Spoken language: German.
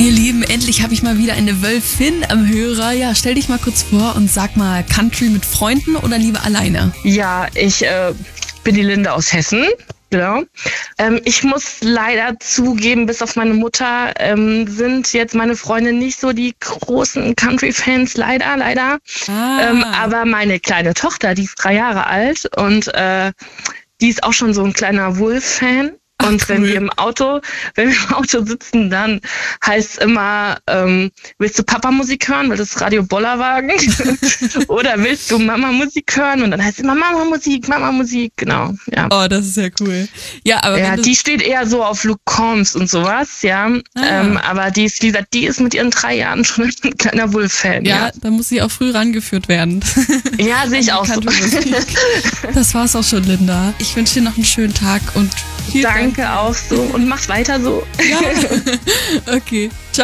Ihr Lieben, endlich habe ich mal wieder eine Wölfin am Hörer. Ja, stell dich mal kurz vor und sag mal, Country mit Freunden oder lieber alleine? Ja, ich bin die Linde aus Hessen. Genau. Ich muss leider zugeben, bis auf meine Mutter sind jetzt meine Freunde nicht so die großen Country-Fans, leider. Aber meine kleine Tochter, die ist 3 Jahre alt und die ist auch schon so ein kleiner Wolf-Fan. Und wenn wir im Auto sitzen, dann heißt es immer, willst du Papa-Musik hören, weil das ist Radio Bollerwagen? Oder willst du Mama-Musik hören? Und dann heißt es immer Mama-Musik, genau. Ja. Oh, das ist ja cool. Ja, aber ja, die steht eher so auf Luke Combs und sowas, ja. Aber die ist, wie gesagt, die ist mit ihren 3 Jahren schon ein kleiner Wolf-Fan. Ja, da muss sie auch früh rangeführt werden. Ja, sehe ich auch so. Das war's auch schon, Linda. Ich wünsche dir noch einen schönen Tag und Danke auch so und mach weiter so. Ja. Okay. Ciao.